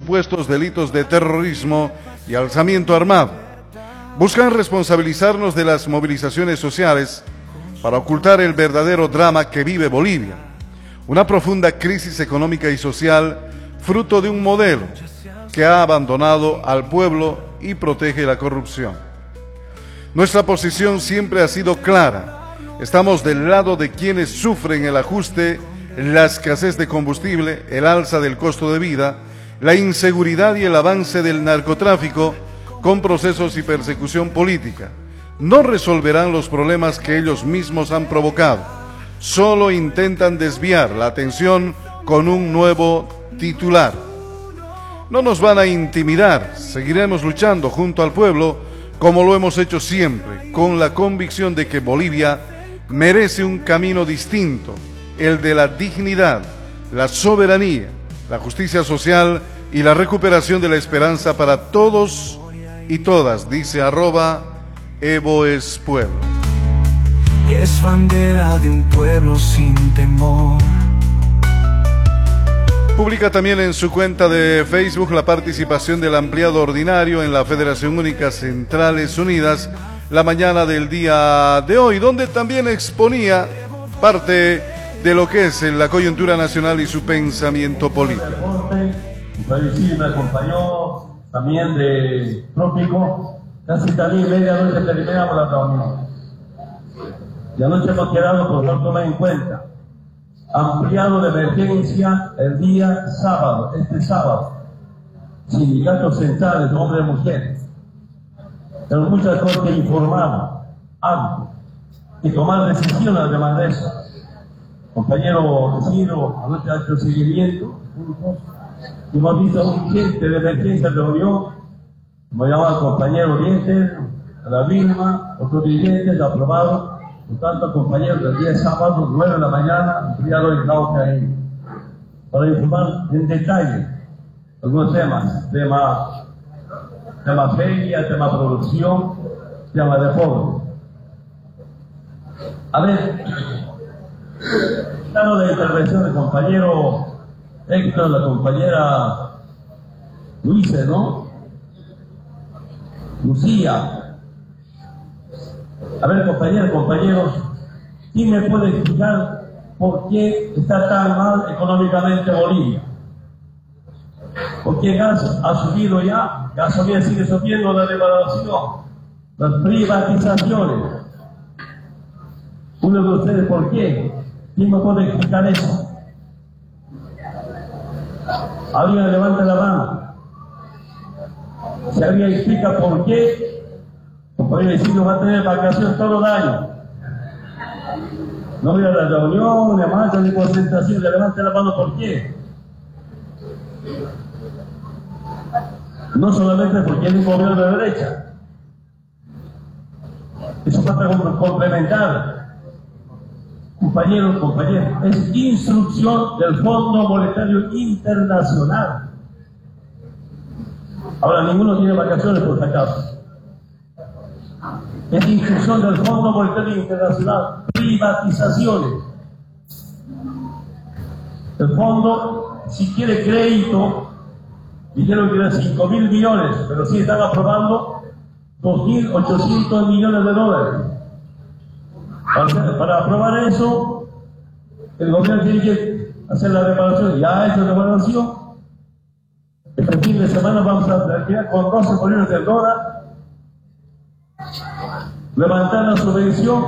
supuestos delitos de terrorismo y alzamiento armado. Buscan responsabilizarnos de las movilizaciones sociales para ocultar el verdadero drama que vive Bolivia, una profunda crisis económica y social fruto de un modelo que ha abandonado al pueblo y protege la corrupción. Nuestra posición siempre ha sido clara. Estamos del lado de quienes sufren el ajuste, la escasez de combustible, el alza del costo de vida, la inseguridad y el avance del narcotráfico con procesos y persecución política. No resolverán los problemas que ellos mismos han provocado. Solo intentan desviar la atención con un nuevo titular. No nos van a intimidar. Seguiremos luchando junto al pueblo como lo hemos hecho siempre, con la convicción de que Bolivia merece un camino distinto, el de la dignidad, la soberanía, la justicia social y la recuperación de la esperanza para todos y todas, dice @EvoEsPueblo. Es bandera de un pueblo sin temor. Publica también en su cuenta de Facebook la participación del ampliado ordinario en la Federación Única Centrales Unidas la mañana del día de hoy, donde también exponía parte de lo que es la coyuntura nacional y su pensamiento político. Sí, me acompañó también de Trópico, casi también medianoche terminamos la reunión. Y anoche hemos quedado, por no tomar en cuenta, ampliado de emergencia el día sábado, este sábado, sindicatos centrales, hombres y mujeres. Pero muchas cosas que informar antes y tomar decisiones además de eso. Compañero Ciro, anoche ha hecho seguimiento, hemos visto un gente de emergencia de reunión, hemos llamado al compañero Dientes, a la Vilma, otros dirigentes, aprobados. Por tanto, compañeros, del día sábado, 9 de la mañana, ampliado el Cauca ahí, para informar en detalle algunos temas, tema feria, tema producción, tema deporte. A ver, dando la intervención del compañero Héctor, la compañera Luisa, ¿no? Lucía. A ver, compañeros, ¿quién me puede explicar por qué está tan mal económicamente Bolivia? ¿Por qué gas ha subido ya? Gasolina sigue subiendo, la devaluación, las privatizaciones. Uno de ustedes, ¿por qué? ¿Quién me puede explicar eso? Alguien levanta la mano. Si alguien explica por qué, compañero Isidro va a tener vacaciones todo el año. No voy a la reunión, de marcha, de concentración, levante la mano, ¿por qué? No solamente porque es un gobierno de derecha. Eso falta complementar. Compañeros, es instrucción del Fondo Monetario Internacional. Ahora, ninguno tiene vacaciones por si acaso. Es instrucción del Fondo Monetario Internacional. Privatizaciones. El fondo, si quiere crédito, dijeron que eran 5.000 millones, pero sí están aprobando 2.800 millones de dólares. Para aprobar eso, el gobierno tiene que hacer la devaluación. Ya ha hecho la devaluación. Este fin de semana vamos a terminar con 12 bolívares del dólar. Levantar la subvención.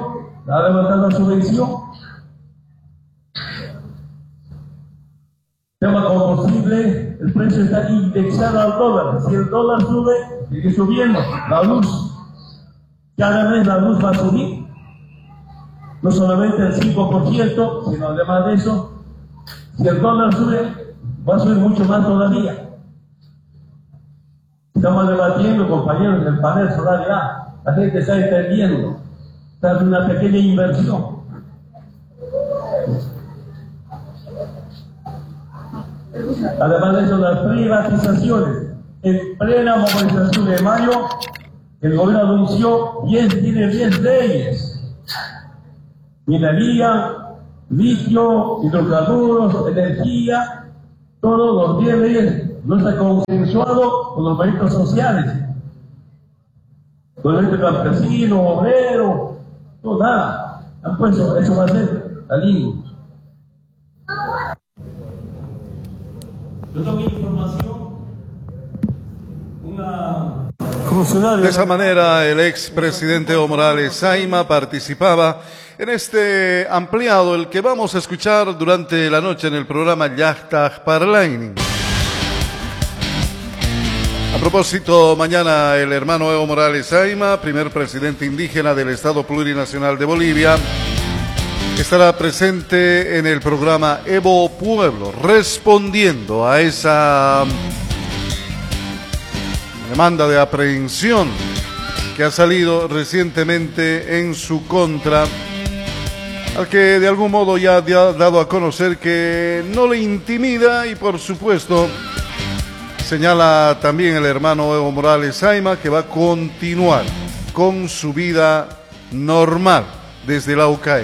Tema combustible, el precio está indexado al dólar. Si el dólar sube, sigue subiendo. La luz, cada vez la luz va a subir. No solamente el 5%, sino además de eso, si el dólar sube, va a subir mucho más todavía. Estamos debatiendo, compañeros, el panel solar ya. La gente está entendiendo. Está haciendo una pequeña inversión. Además de eso, las privatizaciones. En plena movilización de mayo, el gobierno anunció tiene 10 leyes. Minería, litio, hidrocarburos, energía, todos los 10 leyes no está consensuado con los movimientos sociales, con el movimiento campesino, obrero, no, nada. Han puesto, eso va a ser la línea. Yo tengo información, De esa manera, el expresidente Evo Morales Saima participaba en este ampliado, el que vamos a escuchar durante la noche en el programa Yachtag Parlaini. A propósito, mañana el hermano Evo Morales Saima, primer presidente indígena del Estado Plurinacional de Bolivia, estará presente en el programa Evo Pueblo, respondiendo a esa demanda de aprehensión que ha salido recientemente en su contra, al que de algún modo ya ha dado a conocer que no le intimida y, por supuesto, señala también el hermano Evo Morales Saima que va a continuar con su vida normal desde la UCAE.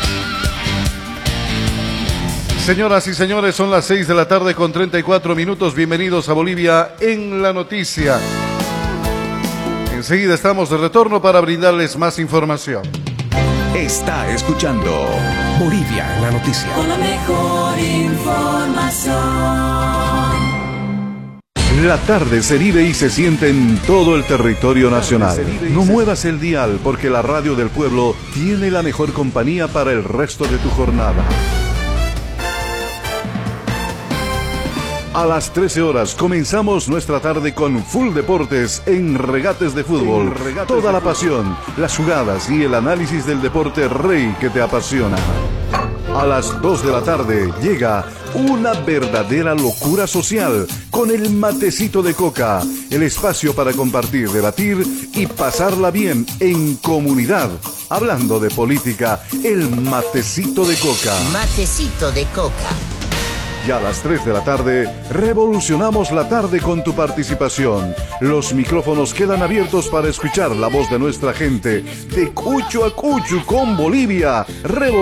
Señoras y señores, son las 6 de la tarde con 34 minutos. Bienvenidos a Bolivia en la Noticia. Enseguida estamos de retorno para brindarles más información. Está escuchando Bolivia en la Noticia. Con la mejor información. La tarde se vive y se siente en todo el territorio nacional. No muevas el dial porque la radio del pueblo tiene la mejor compañía para el resto de tu jornada. A las 13 horas comenzamos nuestra tarde con Full Deportes en Regates de Fútbol. Toda la pasión, las jugadas y el análisis del deporte rey que te apasiona. A las 2 de la tarde llega una verdadera locura social con el matecito de coca, el espacio para compartir, debatir y pasarla bien en comunidad. Hablando de política, el matecito de coca. Matecito de coca. Y a las 3 de la tarde, revolucionamos la tarde con tu participación. Los micrófonos quedan abiertos para escuchar la voz de nuestra gente. De Cucho a Cucho con Bolivia.